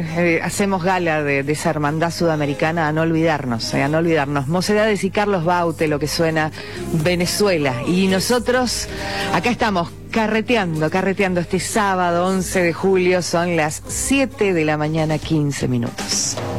hacemos gala de esa hermandad sudamericana, a no olvidarnos, a no olvidarnos. Mocedades y Carlos Baute, lo que suena Venezuela. Y nosotros acá estamos carreteando este sábado 11 de julio, son las 7 de la mañana, 15 minutos.